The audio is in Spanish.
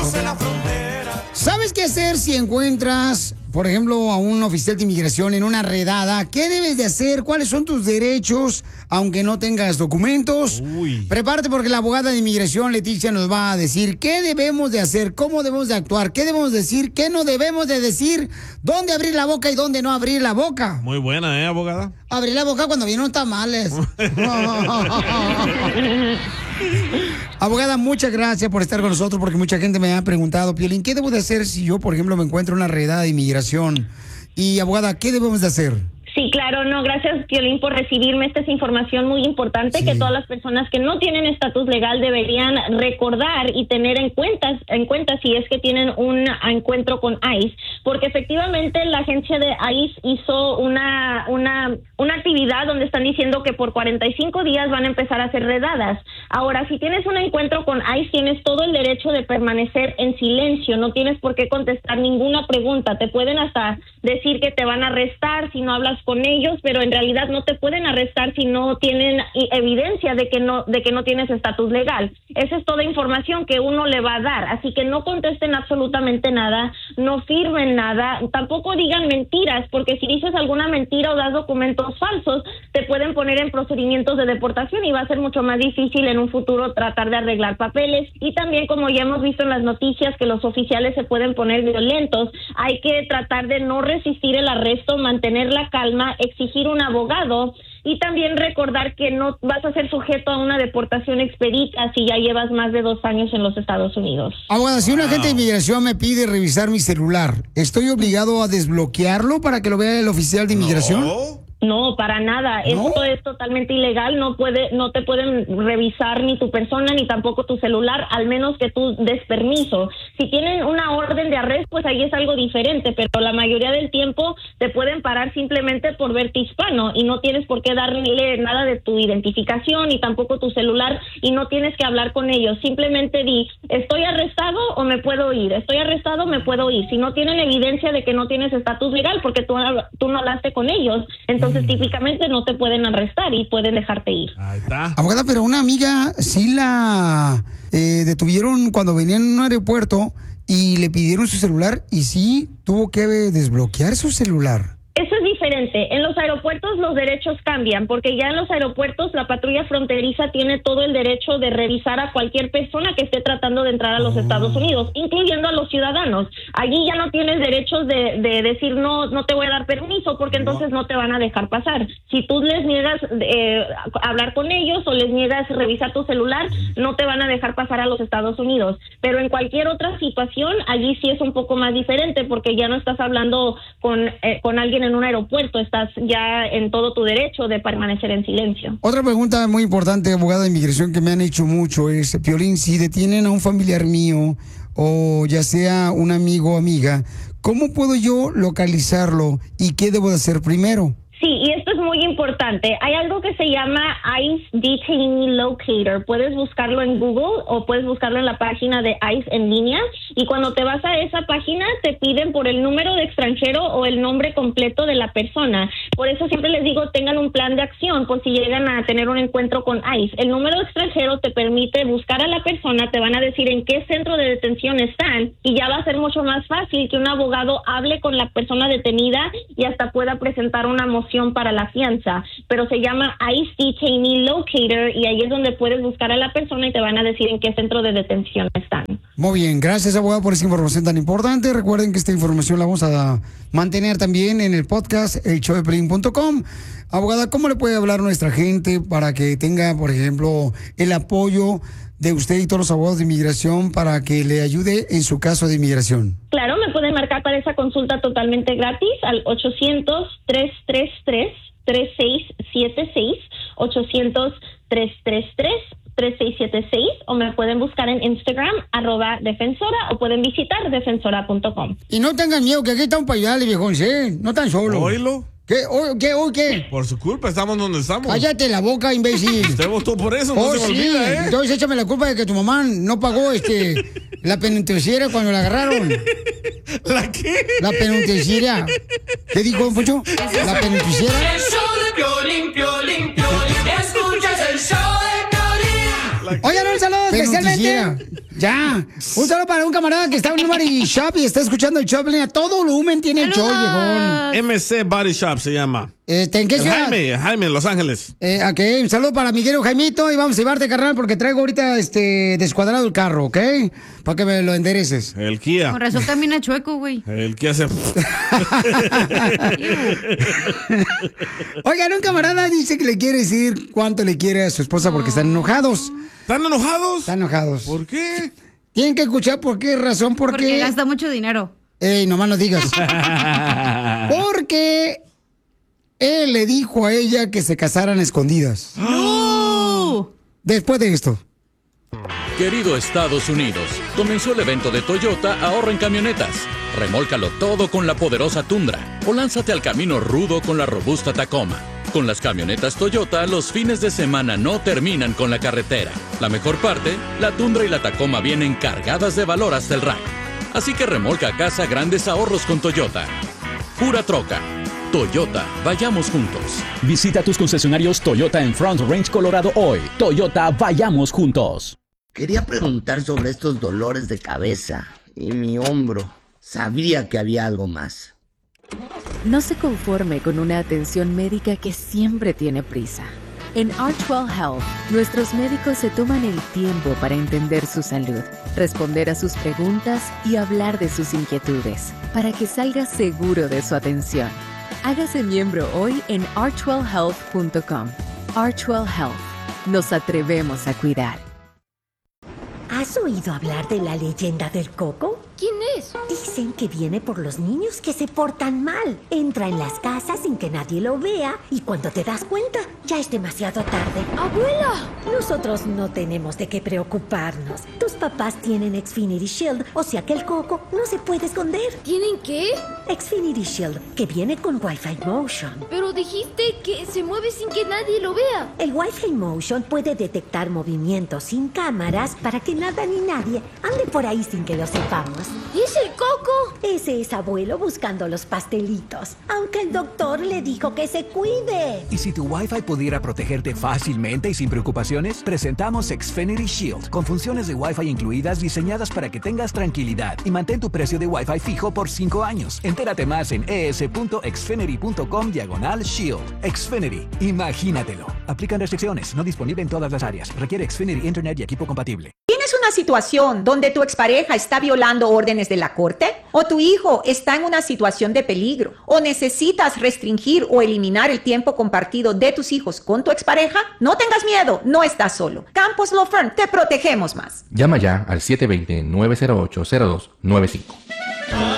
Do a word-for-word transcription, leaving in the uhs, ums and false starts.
Pase la frontera. ¿Sabes qué hacer si encuentras, por ejemplo, a un oficial de inmigración en una redada? ¿Qué debes de hacer? ¿Cuáles son tus derechos, aunque no tengas documentos? Uy. Prepárate porque la abogada de inmigración, Leticia, nos va a decir qué debemos de hacer, cómo debemos de actuar, qué debemos decir, qué no debemos de decir, dónde abrir la boca y dónde no abrir la boca. Muy buena, ¿eh, abogada? Abrir la boca cuando vienen los tamales. Abogada, muchas gracias por estar con nosotros, porque mucha gente me ha preguntado, Piolín, ¿qué debo de hacer si yo, por ejemplo, me encuentro en una redada de inmigración? Y, abogada, ¿qué debemos de hacer? Sí, claro, no, gracias, Piolín, por recibirme. Esta es información muy importante, sí, que todas las personas que no tienen estatus legal deberían recordar y tener en cuenta, en cuenta si es que tienen un encuentro con ICE, porque efectivamente la agencia de ICE hizo una, una, una actividad donde están diciendo que por cuarenta y cinco días van a empezar a hacer redadas. Ahora, si tienes un encuentro con ICE, tienes todo el derecho de permanecer en silencio, no tienes por qué contestar ninguna pregunta, te pueden hasta decir que te van a arrestar si no hablas con ellos, pero en realidad no te pueden arrestar si no tienen evidencia de que no de que no tienes estatus legal. Esa es toda información que uno le va a dar, así que no contesten absolutamente nada, no firmen nada, tampoco digan mentiras, porque si dices alguna mentira o das documentos falsos, te pueden poner en procedimientos de deportación y va a ser mucho más difícil en un futuro tratar de arreglar papeles. Y también, como ya hemos visto en las noticias, que los oficiales se pueden poner violentos, hay que tratar de no resistir el arresto, mantener la calma, exigir un abogado y también recordar que no vas a ser sujeto a una deportación expedita si ya llevas más de dos años en los Estados Unidos. Abogada, si un agente de inmigración me pide revisar mi celular, ¿estoy obligado a desbloquearlo para que lo vea el oficial de inmigración? No. No, para nada. ¿No? Esto es totalmente ilegal. No puede, no te pueden revisar ni tu persona ni tampoco tu celular, al menos que tú des permiso. Si tienen una orden de arresto, pues ahí es algo diferente, pero la mayoría del tiempo te pueden parar simplemente por verte hispano y no tienes por qué darle nada de tu identificación ni tampoco tu celular y no tienes que hablar con ellos. Simplemente di, ¿estoy arrestado o me puedo ir? ¿Estoy arrestado o me puedo ir? Si no tienen evidencia de que no tienes estatus legal porque tú, tú no hablaste con ellos, entonces Entonces, típicamente no te pueden arrestar y pueden dejarte ir. Ahí está. Abogada, pero una amiga sí la eh, detuvieron cuando venía en un aeropuerto y le pidieron su celular y sí tuvo que desbloquear su celular. Eso es diferente. En los aeropuertos los derechos cambian, porque ya en los aeropuertos la patrulla fronteriza tiene todo el derecho de revisar a cualquier persona que esté tratando de entrar a los oh. Estados Unidos, incluyendo a los ciudadanos. Allí ya no tienes derechos de, de decir no, no te voy a dar permiso, porque entonces no te van a dejar pasar. Si tú les niegas eh, hablar con ellos o les niegas revisar tu celular, no te van a dejar pasar a los Estados Unidos. Pero en cualquier otra situación, allí sí es un poco más diferente, porque ya no estás hablando con, eh, con alguien en un aeropuerto, estás ya en todo tu derecho de permanecer en silencio. Otra pregunta muy importante, abogada de inmigración, que me han hecho mucho es, Piolín, si detienen a un familiar mío o ya sea un amigo o amiga, ¿cómo puedo yo localizarlo y qué debo de hacer primero? Sí, y esto es muy importante. Hay algo que se llama ICE Detainee Locator. Puedes buscarlo en Google o puedes buscarlo en la página de ICE en línea. Y cuando te vas a esa página, te piden por el número de extranjero o el nombre completo de la persona. Por eso siempre les digo, tengan un plan de acción por si llegan a tener un encuentro con ICE. El número de extranjero te permite buscar a la persona, te van a decir en qué centro de detención están y ya va a ser mucho más fácil que un abogado hable con la persona detenida y hasta pueda presentar una moción para la fianza, pero se llama ICE Detainee Locator y ahí es donde puedes buscar a la persona y te van a decir en qué centro de detención están. Muy bien, gracias, abogada, por esa información tan importante. Recuerden que esta información la vamos a mantener también en el podcast el show de piolín punto com. Abogada, ¿cómo le puede hablar a nuestra gente para que tenga, por ejemplo, el apoyo de usted y todos los abogados de inmigración para que le ayude en su caso de inmigración? Claro, me pueden marcar para esa consulta totalmente gratis al ochocientos, tres tres tres, tres seis siete seis, ochocientos, tres tres tres, tres seis siete seis, o me pueden buscar en Instagram, arroba defensora, o pueden visitar defensora punto com. Y no tengan miedo, que aquí estamos para ayudarle, viejón, ¿sí? No tan solo. Oílo. ¿Qué? ¿Hoy qué? ¿Hoy qué? Por su culpa estamos donde estamos. Cállate la boca, imbécil. Usted votó por eso, no oh, se me sí. olvida, ¿eh? Entonces échame la culpa de que tu mamá no pagó este la penitenciaria cuando la agarraron. ¿La qué? La penitenciaria. ¿Qué dijo, Poncho? La penitenciaria. El show de Piolín, Piolín, Piolín. Escuchas el show de Piolín. Oigan, un saludo especialmente. Ya. Un saludo para un camarada que está en un body shop y está escuchando el show. A todo volumen tiene el show, viejón. M C Body Shop se llama. Este, ¿en qué El ciudad? Jaime, Jaime, en Los Ángeles. Eh, ok, un saludo para Miguel Jaimito y vamos a llevarte, carnal, porque traigo ahorita este descuadrado el carro, ¿ok? Para que me lo endereces. El Kia. Con razón camina chueco, güey. El Kia se... Oigan, un camarada dice que le quiere decir cuánto le quiere a su esposa porque están enojados. ¿Están enojados? Están enojados. ¿Por qué? Tienen que escuchar por qué razón, porque... Porque gasta mucho dinero. Ey, nomás no digas. Porque él le dijo a ella que se casaran a escondidas. ¡No! Después de esto. Querido Estados Unidos, comenzó el evento de Toyota Ahorra en Camionetas. Remólcalo todo con la poderosa Tundra o lánzate al camino rudo con la robusta Tacoma. Con las camionetas Toyota, los fines de semana no terminan con la carretera. La mejor parte, la Tundra y la Tacoma vienen cargadas de valor hasta el rack. Así que remolca a casa grandes ahorros con Toyota. Pura troca. Toyota, vayamos juntos. Visita tus concesionarios Toyota en Front Range, Colorado hoy. Toyota, vayamos juntos. Quería preguntar sobre estos dolores de cabeza y mi hombro. Sabía que había algo más. No se conforme con una atención médica que siempre tiene prisa. En Archwell Health, nuestros médicos se toman el tiempo para entender su salud, responder a sus preguntas y hablar de sus inquietudes, para que salga seguro de su atención. Hágase miembro hoy en archwell health punto com. Archwell Health. Nos atrevemos a cuidar. ¿Has oído hablar de la leyenda del coco? ¿Quién es? Dicen que viene por los niños que se portan mal. Entra en las casas sin que nadie lo vea y cuando te das cuenta, ya es demasiado tarde. ¡Abuela! Nosotros no tenemos de qué preocuparnos. Tus papás tienen Xfinity Shield, o sea que el coco no se puede esconder. ¿Tienen qué? Xfinity Shield, que viene con Wi-Fi Motion. Pero dijiste que se mueve sin que nadie lo vea. El Wi-Fi Motion puede detectar movimientos sin cámaras para que nada ni nadie ande por ahí sin que lo sepamos. ¿Es el coco? Ese es abuelo buscando los pastelitos. Aunque el doctor le dijo que se cuide. ¿Y si tu Wi-Fi pudiera protegerte fácilmente y sin preocupaciones? Presentamos Xfinity Shield, con funciones de Wi-Fi incluidas diseñadas para que tengas tranquilidad y mantén tu precio de Wi-Fi fijo por cinco años. Entérate más en es.xfinity.com diagonal Shield. Xfinity, imagínatelo. Aplican restricciones, no disponible en todas las áreas. Requiere Xfinity Internet y equipo compatible. ¿Tienes una situación donde tu expareja está violando órdenes de la corte? ¿O tu hijo está en una situación de peligro? ¿O necesitas restringir o eliminar el tiempo compartido de tus hijos con tu expareja? No tengas miedo, no estás solo. Campos Law Firm, te protegemos más. Llama ya al siete dos cero, nueve cero ocho, cero dos nueve cinco.